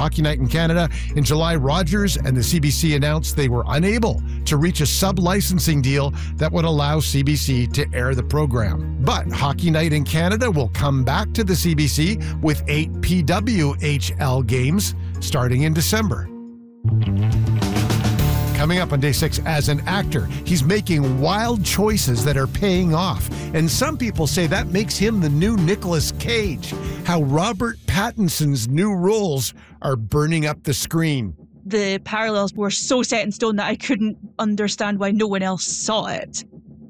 Hockey Night in Canada. In July, Rogers and the CBC announced they were unable to reach a sub-licensing deal that would allow CBC to air the program. But Hockey Night in Canada will come back to the CBC with 8 PWHL games starting in December. Coming up on day 6, as an actor, he's making wild choices that are paying off. And some people say that makes him the new Nicolas Cage. How Robert Pattinson's new roles are burning up the screen. The parallels were so set in stone that I couldn't understand why no one else saw it.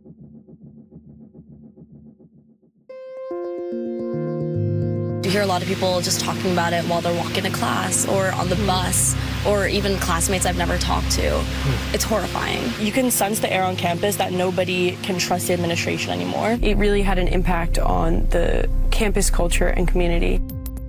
You hear a lot of people just talking about it while they're walking to class or on the bus or even classmates I've never talked to. It's horrifying. You can sense the air on campus that nobody can trust the administration anymore. It really had an impact on the campus culture and community.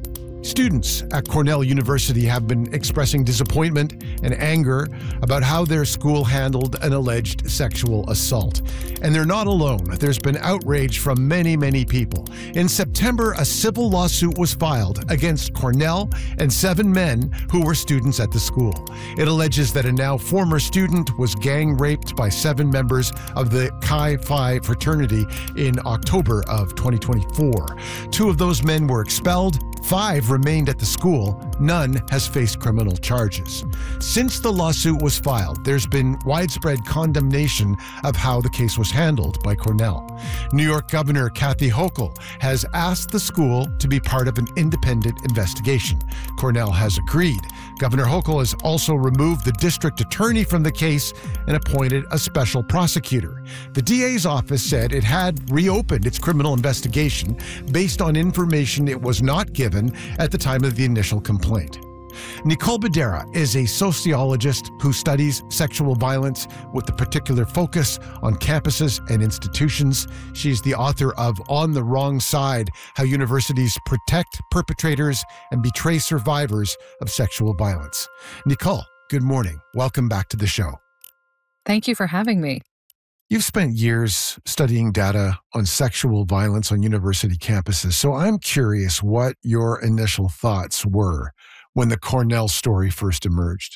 Students at Cornell University have been expressing disappointment and anger about how their school handled an alleged sexual assault. And they're not alone. There's been outrage from many, many people. In September, a civil lawsuit was filed against Cornell and 7 men who were students at the school. It alleges that a now former student was gang raped by 7 members of the Chi Phi fraternity in October of 2024. 2 of those men were expelled. 5 remained at the school. None has faced criminal charges. Since the lawsuit was filed, there's been widespread condemnation of how the case was handled by Cornell. New York Governor Kathy Hochul has asked the school to be part of an independent investigation. Cornell has agreed. Governor Hochul has also removed the district attorney from the case and appointed a special prosecutor. The DA's office said it had reopened its criminal investigation based on information it was not given at the time of the initial complaint. Nicole Badera is a sociologist who studies sexual violence with a particular focus on campuses and institutions. She's the author of On the Wrong Side: How Universities Protect Perpetrators and Betray Survivors of Sexual Violence. Nicole, good morning. Welcome back to the show. Thank you for having me. You've spent years studying data on sexual violence on university campuses, so I'm curious what your initial thoughts were when the Cornell story first emerged.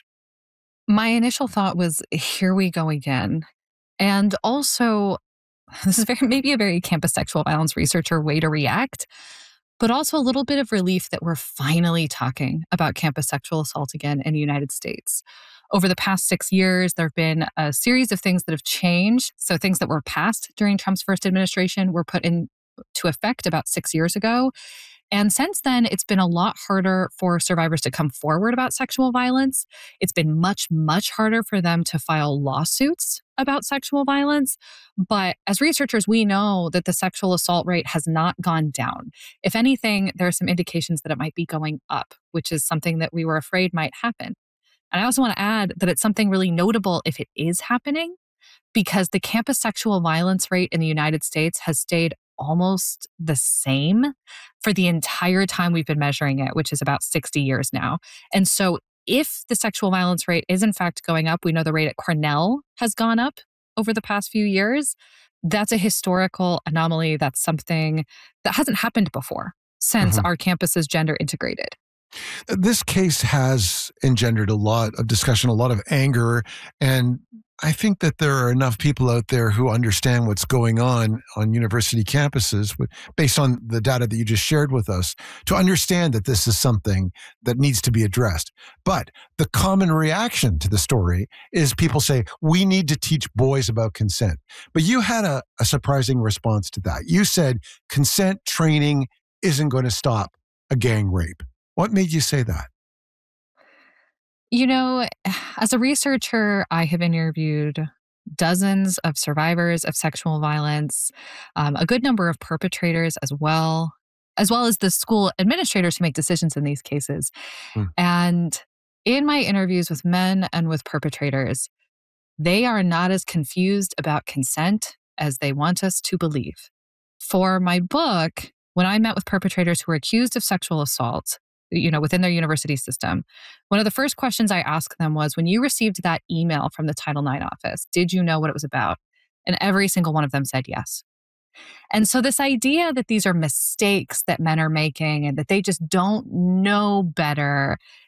My initial thought was, here we go again. And also, this is maybe a very campus sexual violence researcher way to react, but also a little bit of relief that we're finally talking about campus sexual assault again in the United States. Over the past 6 years, there have been a series of things that have changed. So things that were passed during Trump's first administration were put into effect about 6 years ago. And since then, it's been a lot harder for survivors to come forward about sexual violence. It's been much, much harder for them to file lawsuits about sexual violence. But as researchers, we know that the sexual assault rate has not gone down. If anything, there are some indications that it might be going up, which is something that we were afraid might happen. And I also want to add that it's something really notable if it is happening, because the campus sexual violence rate in the United States has stayed almost the same for the entire time we've been measuring it, which is about 60 years now. And so if the sexual violence rate is in fact going up, we know the rate at Cornell has gone up over the past few years. That's a historical anomaly. That's something that hasn't happened before since our campus is gender integrated. This case has engendered a lot of discussion, a lot of anger, and I think that there are enough people out there who understand what's going on university campuses, based on the data that you just shared with us, to understand that this is something that needs to be addressed. But the common reaction to the story is people say, we need to teach boys about consent. But you had a surprising response to that. You said consent training isn't going to stop a gang rape. What made you say that? You know, as a researcher, I have interviewed dozens of survivors of sexual violence, a good number of perpetrators as well as the school administrators who make decisions in these cases. And in my interviews with men and with perpetrators, they are not as confused about consent as they want us to believe. For my book, when I met with perpetrators who were accused of sexual assault, within their university system, one of the first questions I asked them was, when you received that email from the Title IX office, did you know what it was about? And every single one of them said yes. And so this idea that these are mistakes that men are making and that they just don't know better